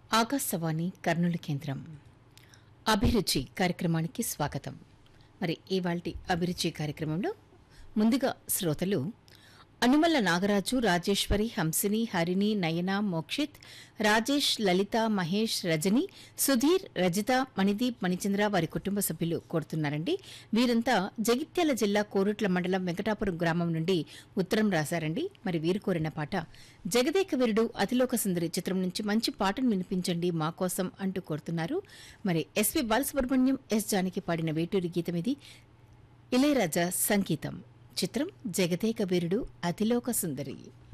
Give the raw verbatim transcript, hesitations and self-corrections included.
ఆకాశవాణి కర్నూలు కేంద్రం అభిరుచి కార్యక్రమానికి స్వాగతం. మరి ఇవాల్టి అభిరుచి కార్యక్రమంలో ముందుగా శ్రోతలు అనుమల్ల నాగరాజు, రాజేశ్వరి, హంసిని, హరిణి, నయన, మోక్షిత్, రాజేష్, లలిత, మహేష్, రజని, సుధీర్, రజిత, మణిదీప్, మణిచంద్ర వారి కుటుంబ సభ్యులు కోరుతున్నారండి. వీరంతా జగిత్యాల జిల్లా కోరుట్ల మండలం వెంకటాపురం గ్రామం నుండి ఉత్తరం రాశారండి. మరి వీరు కోరిన పాట జగదేక వీరుడు అతిలోక సుందరి చిత్రం నుంచి మంచి పాటను వినిపించండి మా కోసం అంటూ కోరుతున్నారు. మరి ఎస్వి బాలసుబ్రహ్మణ్యం, ఎస్ జానకి పాడిన వేటూరి గీతం ఇది. ఇళయరాజా సంగీతం. చిత్రం జగదేక వీరుడు అతిలోక సుందరి.